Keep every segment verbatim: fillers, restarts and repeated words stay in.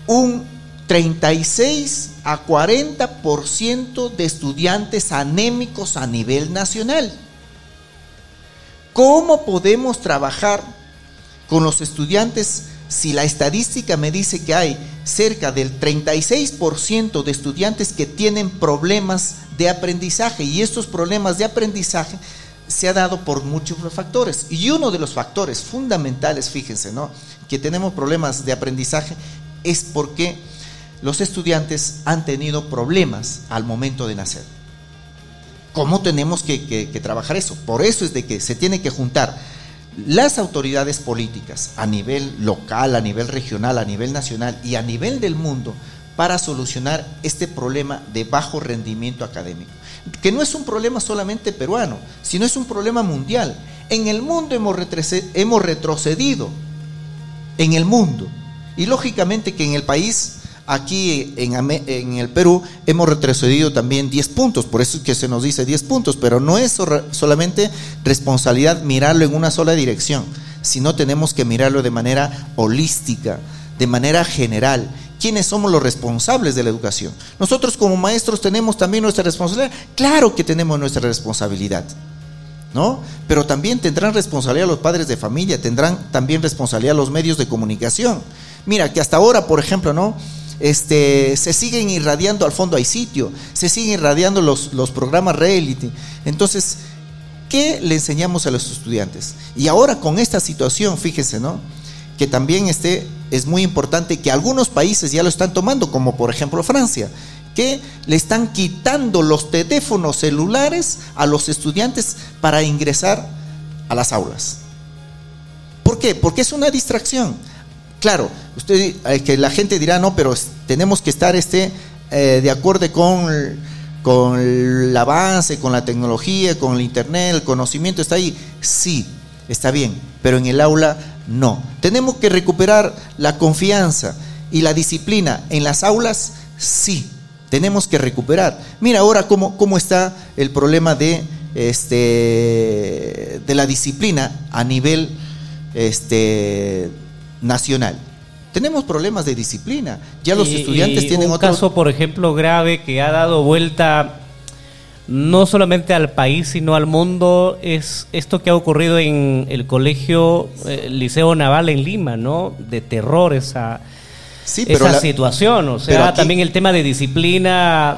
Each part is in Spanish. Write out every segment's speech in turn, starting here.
un treinta y seis a cuarenta por ciento de estudiantes anémicos a nivel nacional. ¿Cómo podemos trabajar con los estudiantes si la estadística me dice que hay cerca del treinta y seis por ciento de estudiantes que tienen problemas de aprendizaje? Y estos problemas de aprendizaje se ha dado por muchos factores. Y uno de los factores fundamentales, fíjense, ¿no?, que tenemos problemas de aprendizaje es porque los estudiantes han tenido problemas al momento de nacer. ¿Cómo tenemos que, que, que trabajar eso? Por eso es de que se tiene que juntar las autoridades políticas a nivel local, a nivel regional, a nivel nacional y a nivel del mundo para solucionar este problema de bajo rendimiento académico, que no es un problema solamente peruano, sino es un problema mundial. En el mundo hemos, hemos retrocedido, en el mundo, y lógicamente que en el país, aquí en, en el Perú, hemos retrocedido también diez puntos, por eso es que se nos dice diez puntos, pero no es solamente responsabilidad mirarlo en una sola dirección, sino tenemos que mirarlo de manera holística, de manera general. ¿Quiénes somos los responsables de la educación? Nosotros como maestros tenemos también nuestra responsabilidad. Claro que tenemos nuestra responsabilidad, ¿no? Pero también tendrán responsabilidad los padres de familia, tendrán también responsabilidad los medios de comunicación. Mira, que hasta ahora, por ejemplo, ¿no?, Este, se siguen irradiando, al fondo hay sitio, se siguen irradiando los, los programas reality. Entonces, ¿qué le enseñamos a los estudiantes? Y ahora con esta situación, fíjense, ¿no?, que también este, es muy importante que algunos países ya lo están tomando, como por ejemplo Francia, que le están quitando los teléfonos celulares a los estudiantes para ingresar a las aulas. ¿Por qué? Porque es una distracción. Claro, usted, eh, que la gente dirá, no, pero tenemos que estar este, eh, de acuerdo con, con el avance, con la tecnología, con el internet, el conocimiento está ahí. Sí, está bien, pero en el aula no. Tenemos que recuperar la confianza y la disciplina en las aulas, sí, tenemos que recuperar. Mira ahora cómo, cómo está el problema de, este, de la disciplina a nivel este, nacional. Tenemos problemas de disciplina. Ya los y, estudiantes y tienen un otro caso, por ejemplo, grave que ha dado vuelta no solamente al país, sino al mundo, es esto que ha ocurrido en el colegio eh, Liceo Naval en Lima, ¿no? De terror esa, sí, pero esa la, situación. O sea, aquí, también el tema de disciplina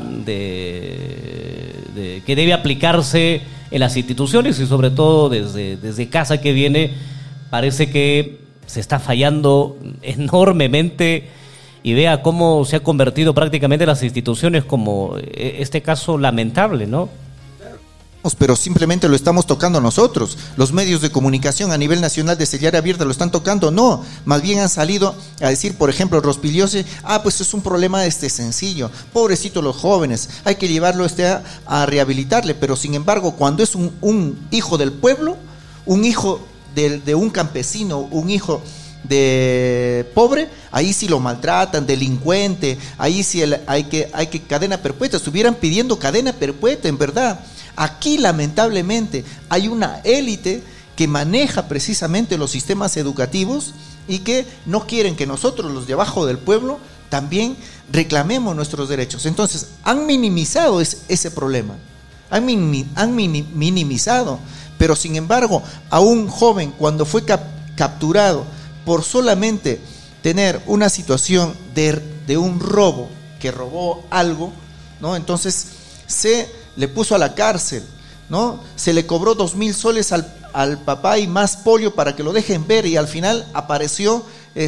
de, de, que debe aplicarse en las instituciones y sobre todo desde, desde casa que viene, parece que se está fallando enormemente. Y vea cómo se ha convertido prácticamente las instituciones como este caso lamentable, ¿no? Pero simplemente lo estamos tocando nosotros. Los medios de comunicación a nivel nacional de Cellar Abierta lo están tocando. No, más bien han salido a decir, por ejemplo, Rospigliosi, ah, pues es un problema este sencillo, pobrecito los jóvenes, hay que llevarlo este a, a rehabilitarle. Pero sin embargo, cuando es un, un hijo del pueblo, un hijo de, de un campesino, un hijo de pobre, ahí sí lo maltratan, delincuente, ahí sí el, hay que hay que cadena perpetua. Estuvieran pidiendo cadena perpetua, en verdad. Aquí lamentablemente hay una élite que maneja precisamente los sistemas educativos y que no quieren que nosotros, los de abajo del pueblo, también reclamemos nuestros derechos. Entonces han minimizado ese, ese problema, han, minim, han minim, minimizado, pero sin embargo a un joven cuando fue cap, capturado por solamente tener una situación de, de un robo, que robó algo, ¿no? Entonces se le puso a la cárcel, ¿no? Se le cobró dos mil soles al, al papá y más polio para que lo dejen ver, y al final apareció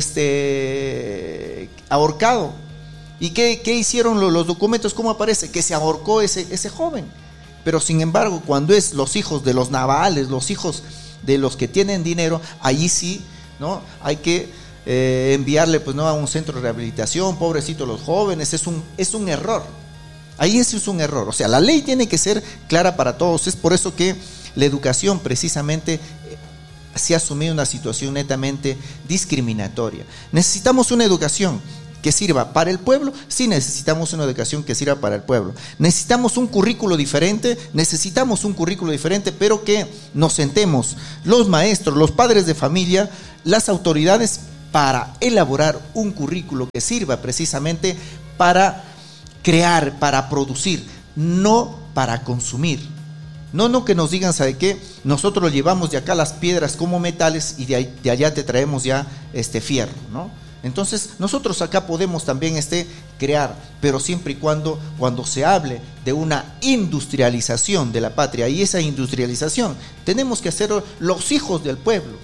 este ahorcado. ¿Y qué, qué hicieron los, los documentos? ¿Cómo aparece? Que se ahorcó ese, ese joven. Pero sin embargo, cuando es los hijos de los navales, los hijos de los que tienen dinero, allí sí, ¿no? Hay que eh, enviarle, pues, ¿no?, a un centro de rehabilitación, pobrecitos los jóvenes. Es un, es un error. Ahí ese es un error. O sea, la ley tiene que ser clara para todos. Es por eso que la educación precisamente se ha asumido una situación netamente discriminatoria. Necesitamos una educación que sirva para el pueblo. Sí, necesitamos una educación que sirva para el pueblo. Necesitamos un currículo diferente, necesitamos un currículo diferente, pero que nos sentemos los maestros, los padres de familia, las autoridades, para elaborar un currículo que sirva precisamente para crear, para producir, no para consumir. No, no que nos digan, ¿sabe qué? Nosotros llevamos de acá las piedras como metales y de, ahí, de allá te traemos ya este fierro, ¿no? Entonces nosotros acá podemos también este, crear, pero siempre y cuando, cuando se hable de una industrialización de la patria, y esa industrialización tenemos que hacerlo los hijos del pueblo.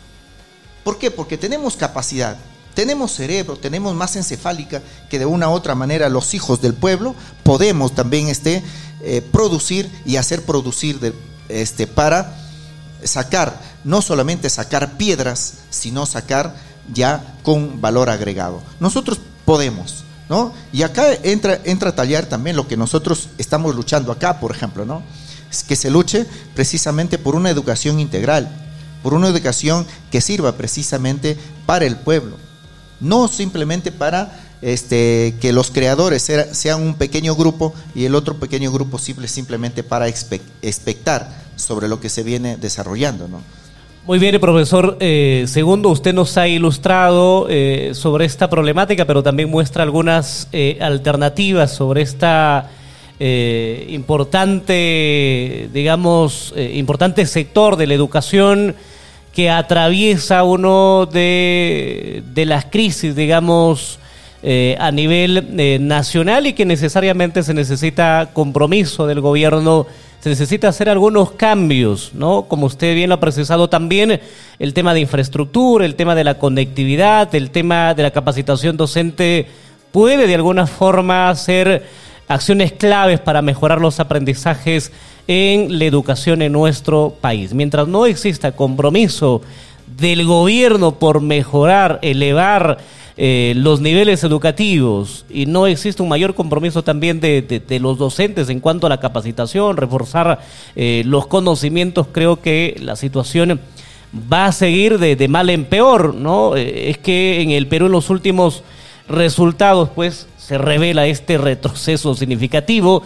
¿Por qué? Porque tenemos capacidad, tenemos cerebro, tenemos masa encefálica que de una u otra manera los hijos del pueblo podemos también este, eh, producir y hacer producir de, este, para sacar, no solamente sacar piedras, sino sacar ya con valor agregado. Nosotros podemos, ¿no? Y acá entra, entra a tallar también lo que nosotros estamos luchando acá, por ejemplo, ¿no? Es que se luche precisamente por una educación integral, por una educación que sirva precisamente para el pueblo, no simplemente para este, que los creadores sean un pequeño grupo y el otro pequeño grupo simple, simplemente para expectar sobre lo que se viene desarrollando, ¿no? Muy bien, profesor eh, Segundo, usted nos ha ilustrado eh, sobre esta problemática, pero también muestra algunas eh, alternativas sobre esta eh, importante, digamos, eh, importante sector de la educación que atraviesa uno de, de las crisis, digamos, eh, a nivel eh, nacional, y que necesariamente se necesita compromiso del gobierno. Se necesita hacer algunos cambios, ¿no? Como usted bien lo ha precisado también, el tema de infraestructura, el tema de la conectividad, el tema de la capacitación docente puede de alguna forma ser acciones claves para mejorar los aprendizajes en la educación en nuestro país. Mientras no exista compromiso del gobierno por mejorar, elevar Eh, los niveles educativos, y no existe un mayor compromiso también de, de, de los docentes en cuanto a la capacitación, reforzar eh, los conocimientos, creo que la situación va a seguir de, de mal en peor, ¿no? Eh, es que en el Perú, en los últimos resultados, pues se revela este retroceso significativo,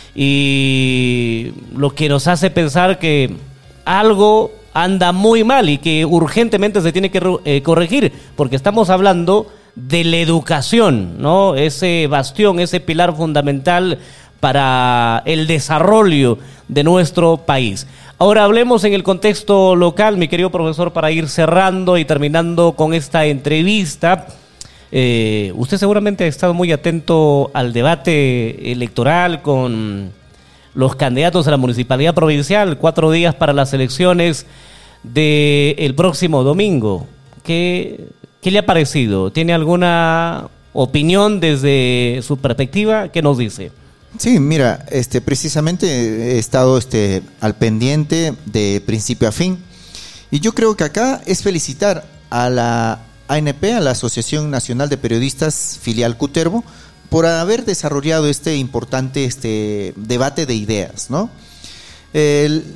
y lo que nos hace pensar que algo anda muy mal y que urgentemente se tiene que eh, corregir, porque estamos hablando de la educación, ¿no? Ese bastión, ese pilar fundamental para el desarrollo de nuestro país. Ahora hablemos en el contexto local, mi querido profesor, para ir cerrando y terminando con esta entrevista. Eh, usted seguramente ha estado muy atento al debate electoral con los candidatos a la municipalidad provincial, cuatro días para las elecciones del próximo domingo. ¿Qué, qué le ha parecido? ¿Tiene alguna opinión desde su perspectiva? ¿Qué nos dice? Sí, mira, este, precisamente he estado este, al pendiente de principio a fin, y yo creo que acá es felicitar a la A N P, a la Asociación Nacional de Periodistas Filial Cutervo, por haber desarrollado este importante este, debate de ideas, ¿no? El,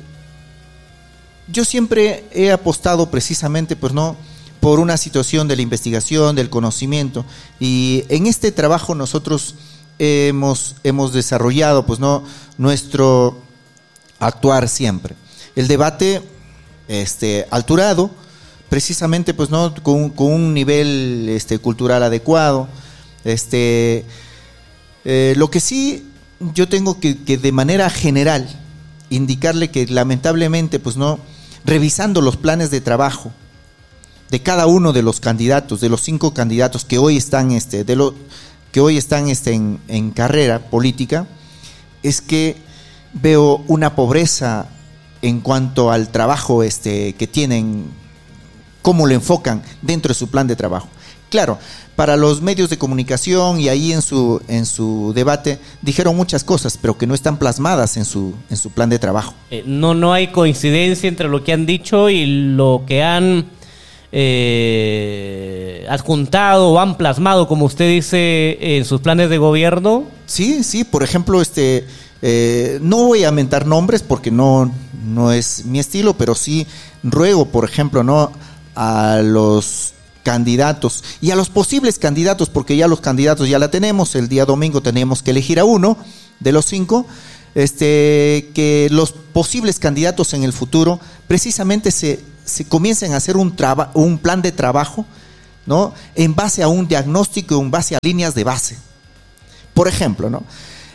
yo siempre he apostado precisamente, pues, ¿no?, por una situación de la investigación, del conocimiento, y en este trabajo nosotros hemos, hemos desarrollado, pues, ¿no?, nuestro actuar siempre. El debate este, alturado, precisamente, pues, ¿no?, con, con un nivel este, cultural adecuado. Este, eh, lo que sí yo tengo que, que de manera general indicarle que lamentablemente, pues, no, revisando los planes de trabajo de cada uno de los candidatos, de los cinco candidatos que hoy están, este, de lo, que hoy están este, en, en carrera política, es que veo una pobreza en cuanto al trabajo este, que tienen, cómo lo enfocan dentro de su plan de trabajo. Claro, para los medios de comunicación y ahí en su, en su debate dijeron muchas cosas, pero que no están plasmadas en su, en su plan de trabajo. Eh, no, no hay coincidencia entre lo que han dicho y lo que han eh, adjuntado o han plasmado, como usted dice, en sus planes de gobierno. Sí, sí, por ejemplo, este, eh, no voy a mentar nombres porque no, no es mi estilo, pero sí ruego, por ejemplo, no a los candidatos y a los posibles candidatos, porque ya los candidatos ya la tenemos, el día domingo tenemos que elegir a uno de los cinco, este, que los posibles candidatos en el futuro precisamente se, se comiencen a hacer un, traba, un plan de trabajo ¿no? En base a un diagnóstico, en base a líneas de base. Por ejemplo, ¿no?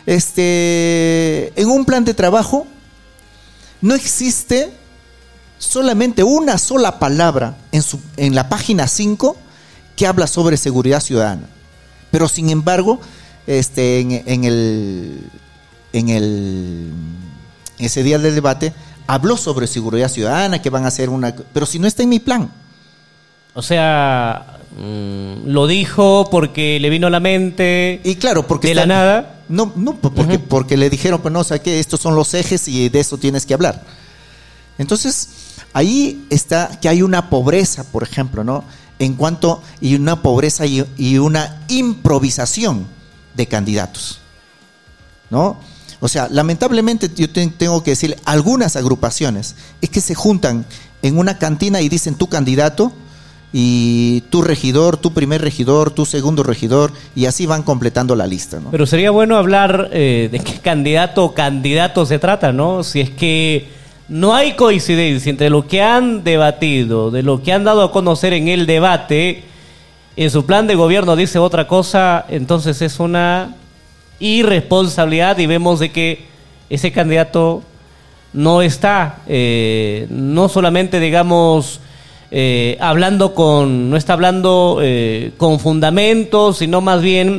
Este, en un plan de trabajo no existe solamente una sola palabra en, su, en la página cinco que habla sobre seguridad ciudadana. Pero sin embargo, este, en, en el, en el, ese día del debate habló sobre seguridad ciudadana, que van a hacer una... Pero si no está en mi plan. O sea, mmm, lo dijo porque le vino a la mente. Y claro, porque... De está, la nada. No, no porque, uh-huh. porque le dijeron, pues no, o sea, que estos son los ejes y de eso tienes que hablar. Entonces, ahí está que hay una pobreza, por ejemplo, ¿no? En cuanto, y una pobreza y, y una improvisación de candidatos, ¿no? O sea, lamentablemente yo te, tengo que decir, algunas agrupaciones es que se juntan en una cantina y dicen tu candidato y tu regidor, tu primer regidor, tu segundo regidor, y así van completando la lista, ¿no? Pero sería bueno hablar eh, de qué candidato o candidato se trata, ¿no? Si es que no hay coincidencia entre lo que han debatido, de lo que han dado a conocer en el debate, en su plan de gobierno dice otra cosa, entonces es una irresponsabilidad y vemos de que ese candidato no está, eh, no solamente digamos eh, hablando con, no está hablando eh, con fundamentos, sino más bien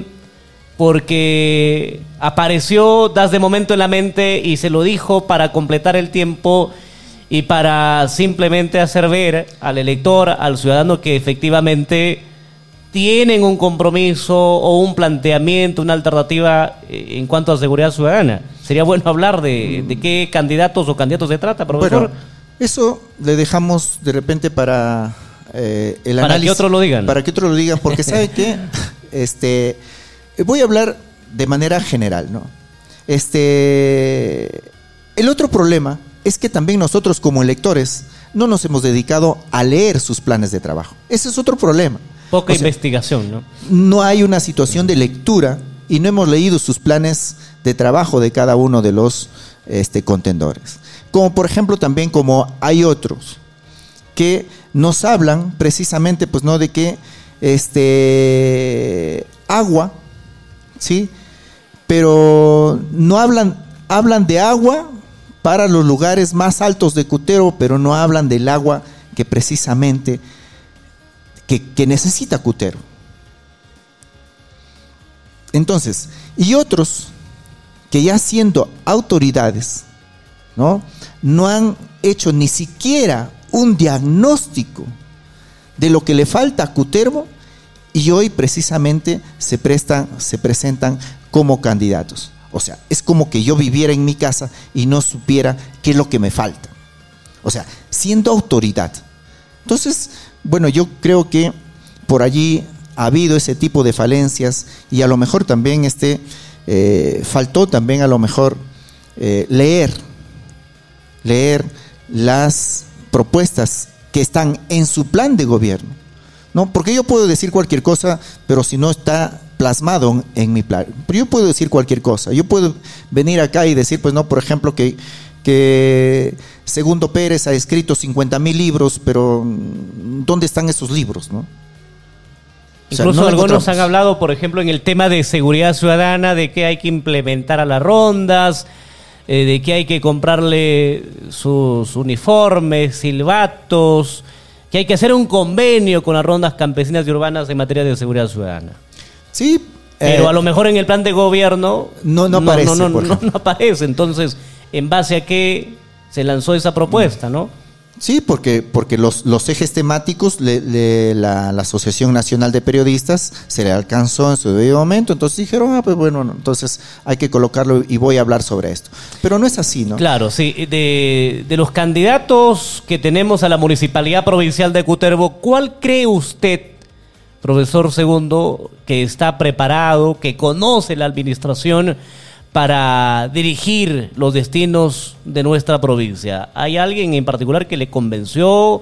porque apareció, das de momento en la mente y se lo dijo para completar el tiempo y para simplemente hacer ver al elector, al ciudadano que efectivamente tienen un compromiso o un planteamiento, una alternativa en cuanto a seguridad ciudadana. Sería bueno hablar de, de qué candidatos o candidatos se trata, profesor. Bueno, eso le dejamos de repente para eh, el para análisis. Para que otros lo digan. Para que otros lo digan, porque sabe que este, voy a hablar de manera general, ¿no? Este, el otro problema es que también nosotros como electores no nos hemos dedicado a leer sus planes de trabajo. Ese es otro problema. Poca o sea, investigación, ¿no? No hay una situación de lectura y no hemos leído sus planes de trabajo de cada uno de los este, contendores. Como por ejemplo también como hay otros que nos hablan precisamente pues no de que este agua, ¿sí? Pero no hablan, hablan de agua para los lugares más altos de Cutero, pero no hablan del agua que precisamente que, que necesita Cutero. Entonces, y otros que ya siendo autoridades, ¿no? No han hecho ni siquiera un diagnóstico de lo que le falta a Cutero y hoy precisamente se prestan, se presentan como candidatos. O sea, es como que yo viviera en mi casa y no supiera qué es lo que me falta. O sea, siendo autoridad. Entonces, bueno, yo creo que por allí ha habido ese tipo de falencias y a lo mejor también este, eh, faltó también a lo mejor eh, leer, leer las propuestas que están en su plan de gobierno, ¿no? Porque yo puedo decir cualquier cosa, pero si no está plasmado en mi plan. Pero yo puedo decir cualquier cosa. Yo puedo venir acá y decir, pues no, por ejemplo, que, que Segundo Pérez ha escrito cincuenta mil libros, pero ¿dónde están esos libros, no? O sea, incluso no algunos han hablado, por ejemplo, en el tema de seguridad ciudadana, de que hay que implementar a las rondas, eh, de que hay que comprarle sus uniformes, silbatos, que hay que hacer un convenio con las rondas campesinas y urbanas en materia de seguridad ciudadana. Sí, pero eh, a lo mejor en el plan de gobierno no, no aparece. No, no, no, no aparece. Entonces, ¿en base a qué se lanzó esa propuesta, no? Sí, porque, porque los, los ejes temáticos, le, le, la, la Asociación Nacional de Periodistas se le alcanzó en su debido momento, entonces dijeron, ah, pues bueno, entonces hay que colocarlo y voy a hablar sobre esto. Pero no es así, ¿no? Claro, sí. De, de los candidatos que tenemos a la Municipalidad Provincial de Cutervo, ¿cuál cree usted, profesor Segundo, que está preparado, que conoce la administración para dirigir los destinos de nuestra provincia? ¿Hay alguien en particular que le convenció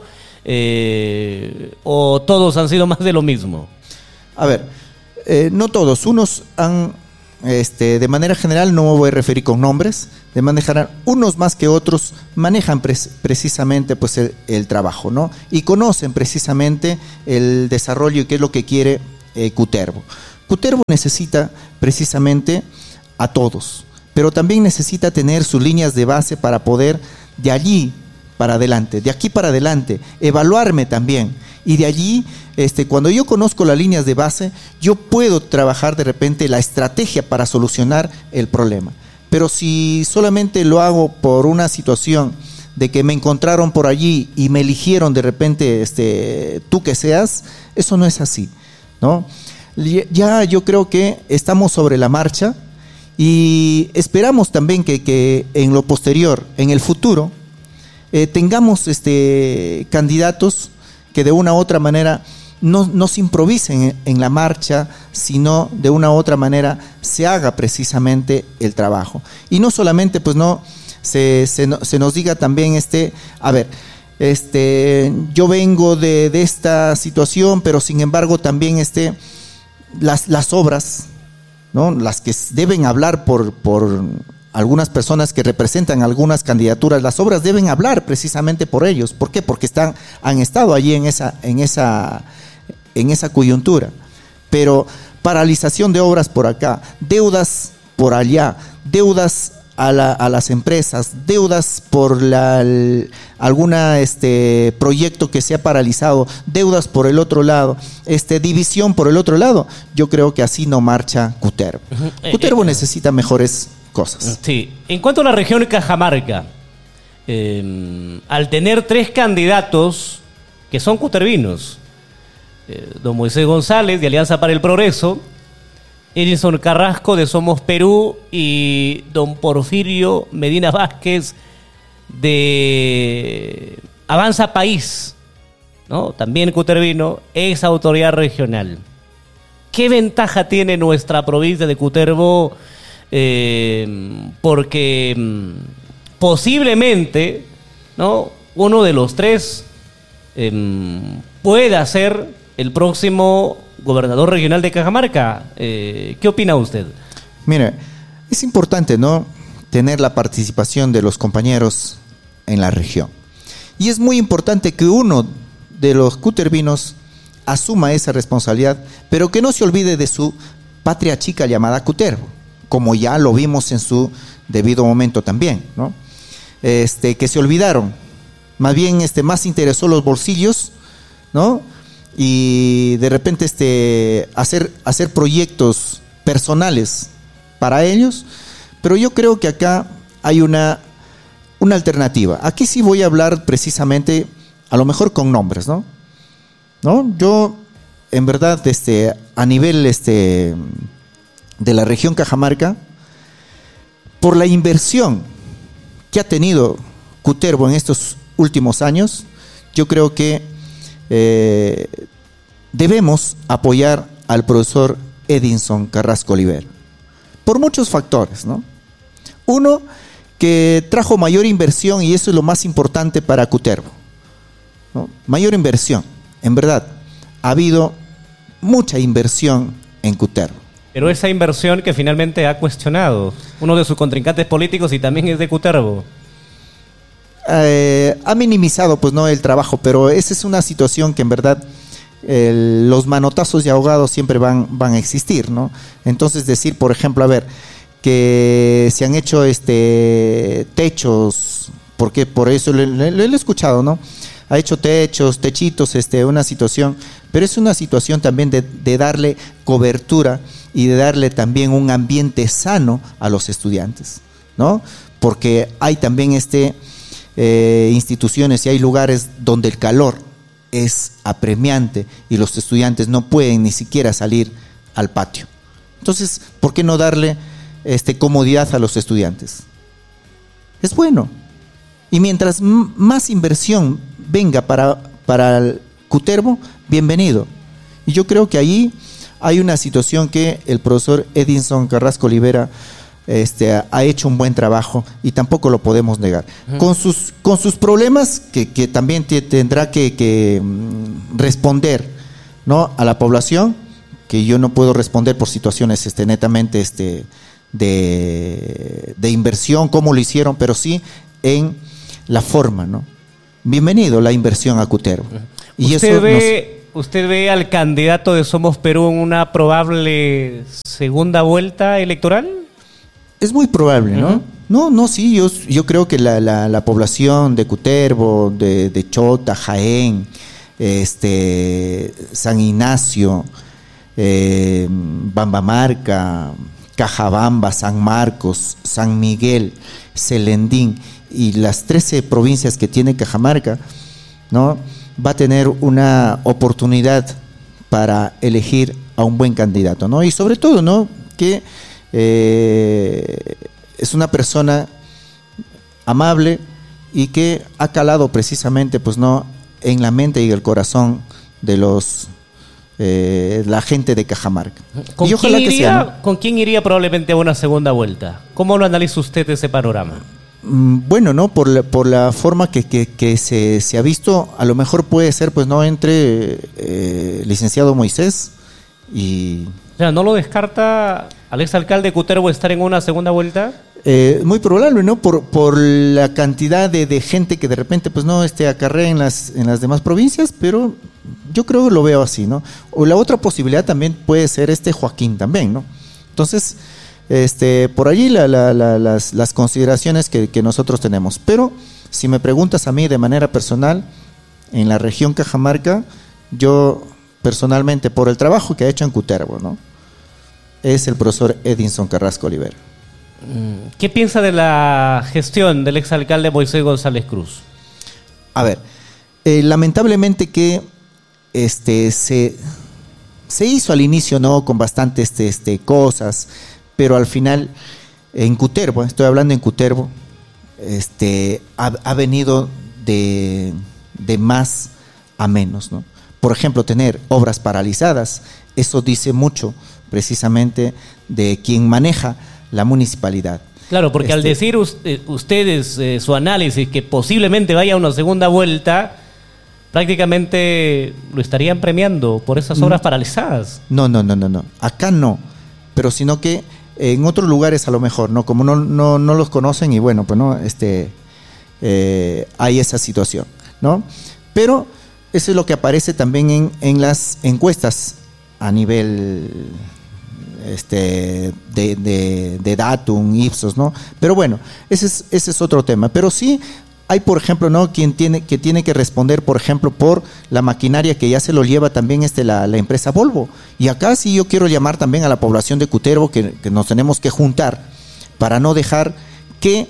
eh, o todos han sido más de lo mismo? A ver, eh, no todos. Unos han este, de manera general, no me voy a referir con nombres, de manera general, unos más que otros manejan pre- precisamente pues el, el trabajo, ¿no? Y conocen precisamente el desarrollo y qué es lo que quiere eh, Cutervo. Cutervo necesita precisamente a todos, pero también necesita tener sus líneas de base para poder de allí para adelante, de aquí para adelante, evaluarme también. Y de allí, este, cuando yo conozco las líneas de base, yo puedo trabajar de repente la estrategia para solucionar el problema. Pero si solamente lo hago por una situación de que me encontraron por allí y me eligieron de repente, este, tú que seas, eso no es así, ¿no? Ya yo creo que estamos sobre la marcha y esperamos también que, que en lo posterior, en el futuro, eh, tengamos este, candidatos que de una u otra manera no, no se improvisen en, en la marcha, sino de una u otra manera se haga precisamente el trabajo. Y no solamente pues no se, se, se nos diga también, este, a ver, este, yo vengo de, de esta situación, pero sin embargo también este, las, las obras, ¿no? Las que deben hablar por, por algunas personas que representan algunas candidaturas, las obras deben hablar precisamente por ellos. ¿Por qué? Porque están, han estado allí en esa, en esa, en esa coyuntura. Pero paralización de obras por acá, deudas por allá, deudas a, la, a las empresas, deudas por la, el, alguna este proyecto que se ha paralizado, deudas por el otro lado, este división por el otro lado. Yo creo que así no marcha Cutervo. Uh-huh. Cutervo eh, eh, necesita mejores cosas. Sí. En cuanto a la región de Cajamarca, eh, al tener tres candidatos que son cutervinos, eh, don Moisés González de Alianza para el Progreso, Edinson Carrasco de Somos Perú y don Porfirio Medina Vázquez de Avanza País, ¿no? También cutervino, ex autoridad regional. ¿Qué ventaja tiene nuestra provincia de Cutervo? Eh, porque mm, posiblemente, ¿no?, uno de los tres eh, pueda ser el próximo gobernador regional de Cajamarca. Eh, ¿Qué opina usted? Mire, es importante, ¿no?, tener la participación de los compañeros en la región. Y es muy importante que uno de los cutervinos asuma esa responsabilidad, pero que no se olvide de su patria chica llamada Cutervo, como ya lo vimos en su debido momento también, ¿no? Este, que se olvidaron, más bien este, más interesó los bolsillos, ¿no? Y de repente este, hacer, hacer proyectos personales para ellos, pero yo creo que acá hay una, una alternativa. Aquí sí voy a hablar precisamente, a lo mejor con nombres, ¿no? ¿No? Yo, en verdad, este, a nivel este, de la región Cajamarca, por la inversión que ha tenido Cutervo en estos últimos años, yo creo que eh, debemos apoyar al profesor Edinson Carrasco Olivera, por muchos factores, ¿no? Uno, que trajo mayor inversión, y eso es lo más importante para Cutervo, ¿no? Mayor inversión. En verdad, ha habido mucha inversión en Cutervo. Pero esa inversión que finalmente ha cuestionado uno de sus contrincantes políticos y también es de Cutervo. Eh, ha minimizado pues no el trabajo, pero esa es una situación que en verdad el, los manotazos de ahogados siempre van, van a existir, ¿no? Entonces decir, por ejemplo, a ver, que se han hecho este techos, porque por eso lo he escuchado, ¿no? Ha hecho techos, techitos, este, una situación, pero es una situación también de, de darle cobertura y de darle también un ambiente sano a los estudiantes, ¿no? Porque hay también este, eh, instituciones y hay lugares donde el calor es apremiante y los estudiantes no pueden ni siquiera salir al patio. Entonces, ¿por qué no darle este, comodidad a los estudiantes? Es bueno. Y mientras m- más inversión venga para, para el Cutervo, bienvenido. Y yo creo que ahí hay una situación que el profesor Edinson Carrasco Olivera este, ha hecho un buen trabajo y tampoco lo podemos negar. Uh-huh. Con sus, con sus problemas que, que también te, tendrá que, que responder, ¿no?, a la población, que que yo no puedo responder por situaciones este, netamente este, de, de inversión, cómo lo hicieron, pero sí en la forma, ¿no? Bienvenido la inversión a Cutervo. Y ¿Usted, eso ve, nos... ¿Usted ve al candidato de Somos Perú en una probable segunda vuelta electoral? Es muy probable, ¿no? Uh-huh. No, no, sí, yo, yo creo que la, la, la población de Cutervo, de, de Chota, Jaén, este, San Ignacio, eh, Bambamarca, Cajabamba, San Marcos, San Miguel, Celendín y las trece provincias que tiene Cajamarca, ¿no? Va a tener una oportunidad para elegir a un buen candidato, ¿no? Y sobre todo, ¿no? Que eh, es una persona amable y que ha calado precisamente, pues, ¿no?, en la mente y el corazón de los eh, la gente de Cajamarca. ¿Con, y ojalá quién iría, que sea, ¿no? ¿Con quién iría probablemente a una segunda vuelta? ¿Cómo lo analiza usted ese panorama? Bueno, no, por la, por la forma que, que, que se, se ha visto, a lo mejor puede ser, pues, no, entre eh, licenciado Moisés y... O sea, ¿no lo descarta al exalcalde Cutervo estar en una segunda vuelta? Eh, muy probable, ¿no? Por, por la cantidad de, de gente que de repente, pues, no, este, acarrea en las, en las demás provincias, pero yo creo que lo veo así, ¿no? O la otra posibilidad también puede ser este Joaquín también, ¿no? Entonces... Este, por allí la, la, la, las, las consideraciones que, que nosotros tenemos. Pero si me preguntas a mí de manera personal, en la región Cajamarca, yo personalmente, por el trabajo que ha hecho en Cutervo, ¿no?, es el profesor Edinson Carrasco Olivera. ¿Qué piensa de la gestión del exalcalde Moisés González Cruz? A ver, eh, lamentablemente que este, se, se hizo al inicio, ¿no?, con bastantes este, este, cosas, pero al final en Cutervo, estoy hablando en Cutervo, este, ha, ha venido de, de más a menos, ¿no? Por ejemplo, tener obras paralizadas, eso dice mucho precisamente de quien maneja la municipalidad. Claro, porque este, al decir usted, ustedes eh, su análisis que posiblemente vaya a una segunda vuelta, prácticamente lo estarían premiando por esas obras paralizadas. No, no, no, no, no. Acá no, pero sino que en otros lugares a lo mejor, ¿no? Como no, no, no los conocen y bueno, pues no, este, eh, hay esa situación, ¿no? Pero eso es lo que aparece también en, en las encuestas a nivel este, de, de, de Datum, Ipsos, ¿no? Pero bueno, ese es, ese es otro tema. Pero sí hay, por ejemplo, ¿no?, quien tiene que tiene que responder, por ejemplo, por la maquinaria que ya se lo lleva también este la, la empresa Volvo. Y acá sí yo quiero llamar también a la población de Cutervo que, que nos tenemos que juntar para no dejar que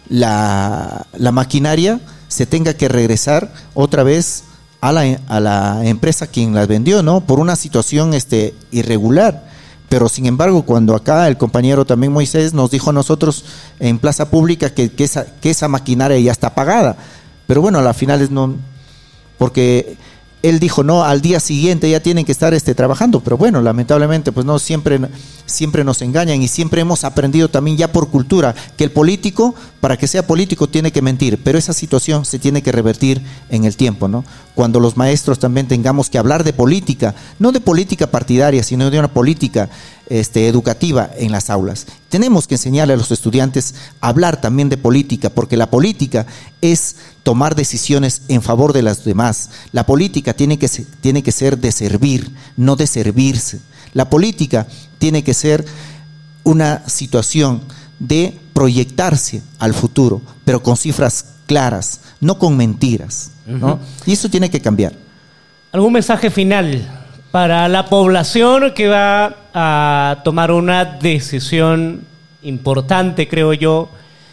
la, la maquinaria se tenga que regresar otra vez a la, a la empresa quien la vendió, ¿no?, por una situación este irregular. Pero sin embargo, cuando acá el compañero también Moisés nos dijo a nosotros en plaza pública que, que, esa, que esa maquinaria ya está pagada, pero bueno, a la final es no, porque él dijo, no, al día siguiente ya tienen que estar este, trabajando, pero bueno, lamentablemente, pues no, siempre, siempre nos engañan y siempre hemos aprendido también ya por cultura que el político, para que sea político, tiene que mentir, pero esa situación se tiene que revertir en el tiempo, ¿no? Cuando los maestros también tengamos que hablar de política, no de política partidaria, sino de una política este, educativa en las aulas. Tenemos que enseñarle a los estudiantes a hablar también de política, porque la política es tomar decisiones en favor de las demás. La política tiene que, tiene que ser de servir, no de servirse. La política tiene que ser una situación de proyectarse al futuro, pero con cifras claras, no con mentiras, ¿no? Uh-huh. Y eso tiene que cambiar. ¿Algún mensaje final para la población que va a tomar una decisión importante, creo yo,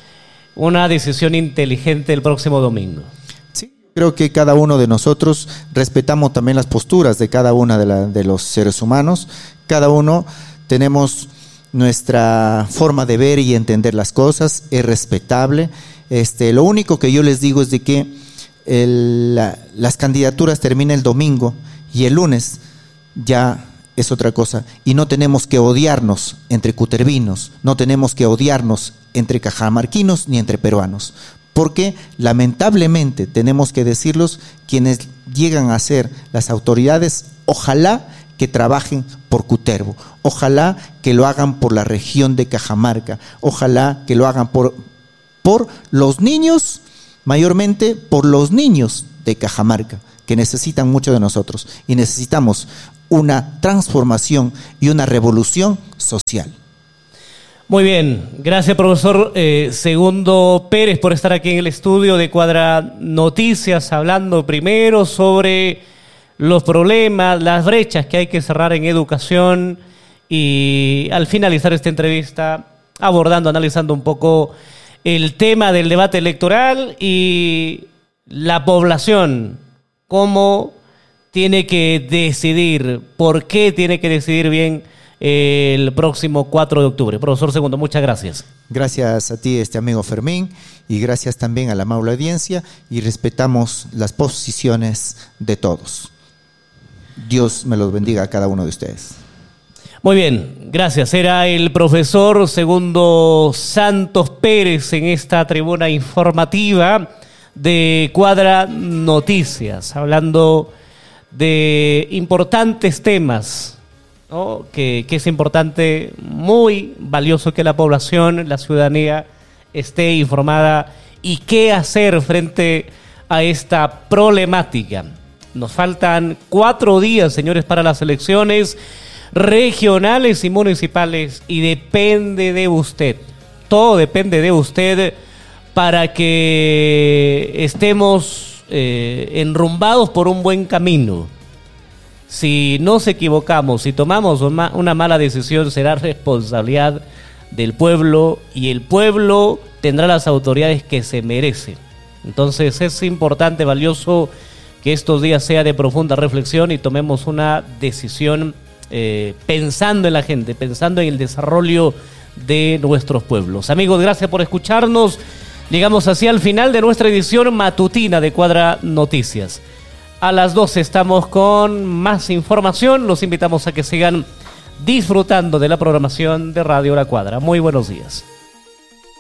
una decisión inteligente el próximo domingo? Sí, creo que cada uno de nosotros respetamos también las posturas de cada uno de, la, de los seres humanos. Cada uno tenemos nuestra forma de ver y entender las cosas, es respetable. Este, lo único que yo les digo es de que el, la, las candidaturas terminan el domingo y el lunes ya es otra cosa. Y no tenemos que odiarnos entre cutervinos, no tenemos que odiarnos entre cajamarquinos ni entre peruanos, porque lamentablemente tenemos que decirlos, quienes llegan a ser las autoridades, ojalá que trabajen por Cutervo. Ojalá que lo hagan por la región de Cajamarca. Ojalá que lo hagan por, por los niños, mayormente por los niños de Cajamarca, que necesitan mucho de nosotros. Y necesitamos una transformación y una revolución social. Muy bien, gracias profesor eh, Segundo Pérez por estar aquí en el estudio de Cuadra Noticias, hablando primero sobre los problemas, las brechas que hay que cerrar en educación y al finalizar esta entrevista abordando, analizando un poco el tema del debate electoral y la población, cómo tiene que decidir, por qué tiene que decidir bien el próximo cuatro de octubre. Profesor Segundo, muchas gracias. Gracias a ti, este amigo Fermín, y gracias también a la amable audiencia, y respetamos las posiciones de todos. Dios me los bendiga a cada uno de ustedes. Muy bien, gracias. Era el profesor Segundo Santos Pérez en esta tribuna informativa de Cuadra Noticias, hablando de importantes temas, ¿no? que, que es importante, muy valioso que la población, la ciudadanía esté informada y qué hacer frente a esta problemática. Nos faltan cuatro días, señores, para las elecciones regionales y municipales y depende de usted, todo depende de usted para que estemos eh, enrumbados por un buen camino. Si nos equivocamos, si tomamos una mala decisión, será responsabilidad del pueblo y el pueblo tendrá las autoridades que se merece. Entonces es importante, valioso, que estos días sea de profunda reflexión y tomemos una decisión eh, pensando en la gente, pensando en el desarrollo de nuestros pueblos. Amigos, gracias por escucharnos. Llegamos así al final de nuestra edición matutina de Cuadra Noticias. A las doce estamos con más información. Los invitamos a que sigan disfrutando de la programación de Radio La Cuadra. Muy buenos días.